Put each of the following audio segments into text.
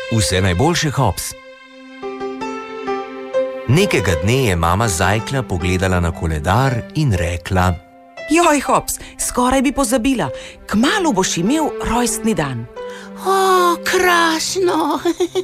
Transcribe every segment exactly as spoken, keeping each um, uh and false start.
Vse najboljše, Hops. Nekega dne je mama Zajklja pogledala na koledar in rekla: Joj, Hops, skoraj bi pozabila. Kmalu boš imel rojstni dan. O, krasno!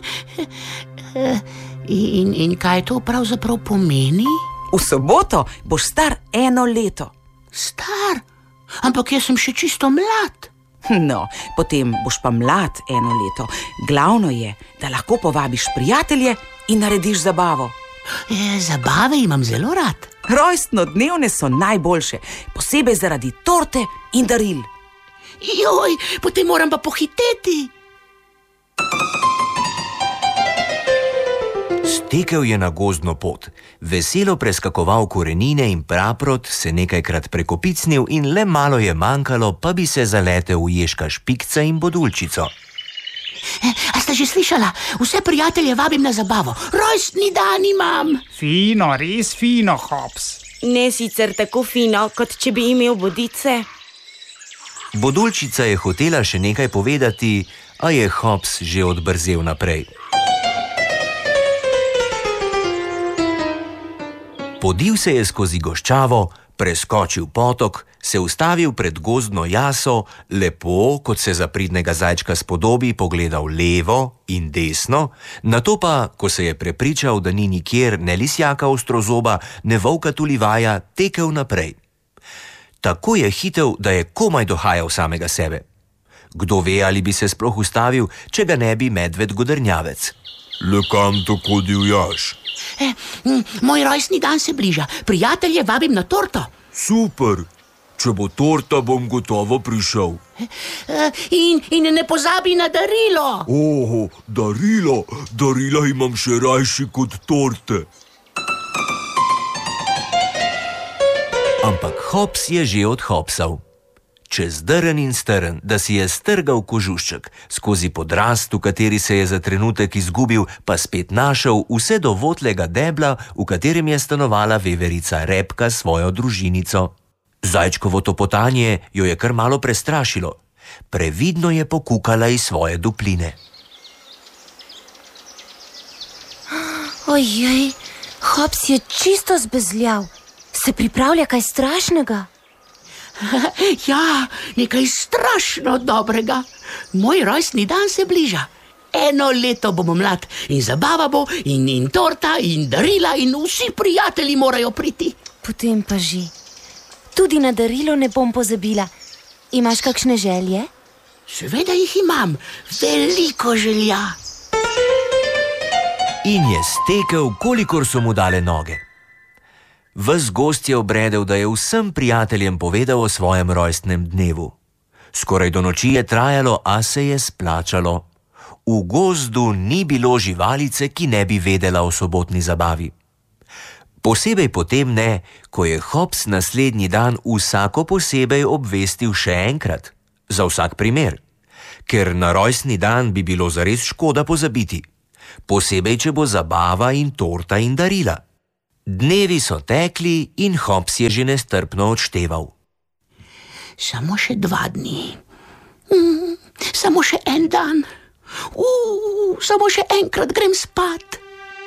in, in kaj to pravzaprav pomeni? V soboto boš star eno leto. Star? Ampak jaz sem še čisto mlad. No, potem boš pa mlad eno leto. Glavno je, da lahko povabiš prijatelje in narediš zabavo. E, zabave imam zelo rad. Rojstnodnevne so najboljše, posebej zaradi torte in daril. Joj, potem moram pa pohiteti. Stekel je na gozdno pot, veselo preskakoval korenine in praprot, se nekajkrat prekopicnil in le malo je manjkalo, pa bi se zaletel v ježka Špikca in Bodulčico. E, a ste že slišala? Vse prijatelje vabim na zabavo. Rojstni dan imam. Fino, res fino, Hops. Ne sicer tako fino, kot če bi imel bodice. Bodulčica je hotela še nekaj povedati, a je Hops že odbrzel naprej. Podil se je skozi goščavo, preskočil potok, se ustavil pred gozdno jaso, lepo, kot se za pridnega zajčka spodobi, pogledal levo in desno, nato pa, ko se je prepričal, da ni nikjer ne lisjaka ostrozoba, ne volka tulivaja, tekel naprej. Tako je hitel, da je komaj dohajal samega sebe. Kdo ve, ali bi se sploh ustavil, če ga ne bi medved godrnjavec. Le kam tako divjaš? E, moj rojstni dan se bliža. Prijatelje vabim na torto. Super. Če bo torta, bom gotovo prišel. E, in, in ne pozabi na darilo. Oho, darilo. Darila imam še rajši kot torte. Ampak Hops je že odhopsal. Čez drn in strn, da si je strgal kožušček, skozi podrast, v kateri se je za trenutek izgubil, pa spet našel vse do votlega debla, v katerem je stanovala veverica Repka s svojo družinico. Zajčkovo topotanje jo je kar malo prestrašilo. Previdno je pokukala iz svoje dupline. Ojej, Hops je čisto zbezljal. Se pripravlja kaj strašnega? Ja, nekaj strašno dobrega. Moj rojstni dan se bliža. Eno leto bomo mlad in zabava bo in, in torta in darila in vsi prijatelji morajo priti. Potem pa že. Tudi na darilo ne bom pozabila. Imaš kakšne želje? Seveda jih imam. Veliko želja. In je stekel, kolikor so mu dale noge. Ves gozd je obredel, da je vsem prijateljem povedal o svojem rojstnem dnevu. Skoraj do noči je trajalo, a se je splačalo. V gozdu ni bilo živalice, ki ne bi vedela o sobotni zabavi. Posebej potem ne, ko je Hops naslednji dan vsako posebej obvestil še enkrat, za vsak primer. Ker na rojstni dan bi bilo zares škoda pozabiti. Posebej, če bo zabava in torta in darila. Dnevi so tekli in Hops je že nestrpno odšteval. Samo še dva dni. Mm, samo še en dan. Uh, samo še enkrat grem spat.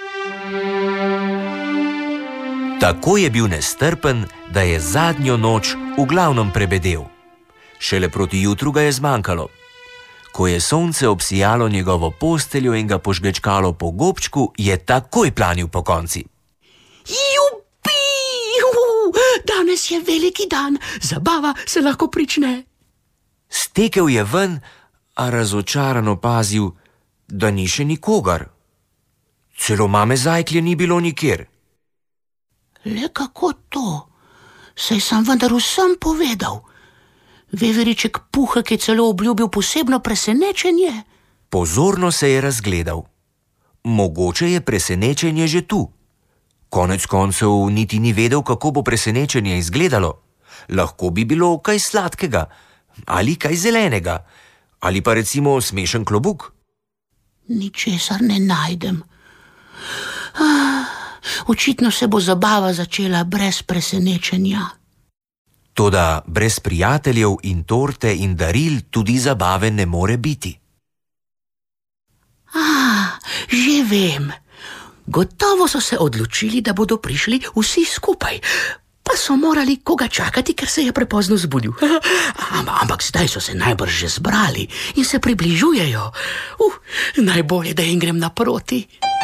Tako je bil nestrpen, da je zadnjo noč v glavnem prebedel. Šele proti jutru ga je zmanjkalo. Ko je sonce obsijalo njegovo posteljo in ga požgečkalo po gobčku, je takoj planil po konci. Jupi! Danes je veliki dan, zabava se lahko prične. Stekel je ven, a razočaran opazil, da ni še nikogar. Celo mame Zajklje ni bilo nikjer. Le kako to? Saj sem vendar vsem povedal. Veveriček Puhek je celo obljubil posebno presenečenje. Pozorno se je razgledal. Mogoče je presenečenje že tu. Konec koncev niti ni vedel, kako bo presenečenje izgledalo. Lahko bi bilo kaj sladkega, ali kaj zelenega, ali pa recimo smešen klobuk. Ničesar ne najdem. Ah, očitno se bo zabava začela brez presenečenja. Toda brez prijateljev in torte in daril tudi zabave ne more biti. Ah, že vem. Gotovo so se odločili, da bodo prišli vsi skupaj. Pa so morali koga čakati, ker se je prepozno zbudil. Ampak zdaj so se najbrž že zbrali in se približujejo. Uh, najbolje, da jim grem naproti.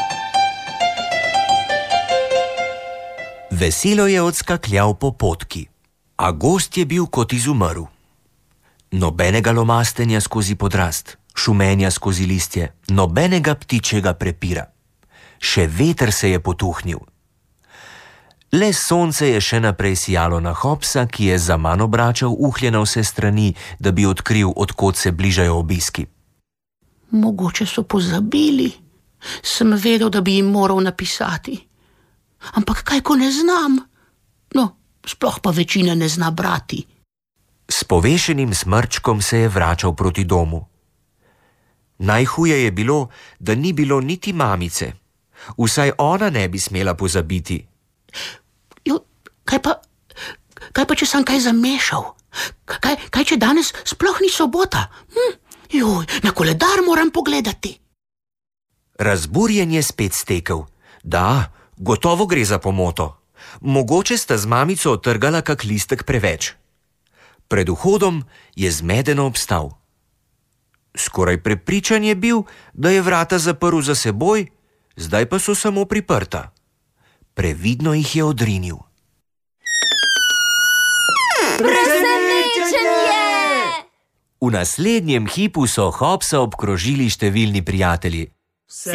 Veselo je odskakljal po potki, a gost je bil kot izumrl. Nobenega lomastenja skozi podrast, šumenja skozi listje, nobenega ptičjega prepira. Še veter se je potuhnil. Le sonce je še naprej sijalo na Hopsa, ki je zaman obračal uhlje na vse strani, da bi odkril, od kod se bližajo obiski. Mogoče so pozabili. Sem vedel, da bi jim moral napisati. Ampak kaj, ko ne znam? No, sploh pa večina ne zna brati. S povešenim smrčkom se je vračal proti domu. Najhuje je bilo, da ni bilo niti mamice. Vsaj ona ne bi smela pozabiti. Jo, kaj pa, kaj pa, če sem kaj zamešal? Kaj, kaj če danes sploh ni sobota? Hm, joj, na koledar moram pogledati. Razburjen je spet stekel. Da, gotovo gre za pomoto. Mogoče sta z mamico otrgala kak listek preveč. Pred vhodom je zmedeno obstal. Skoraj prepričan je bil, da je vrata zaprl za seboj, zdaj pa so samo priprta. Previdno jih je odrinil. Presenečenje! V naslednjem hipu so Hopsa obkrožili številni prijatelji.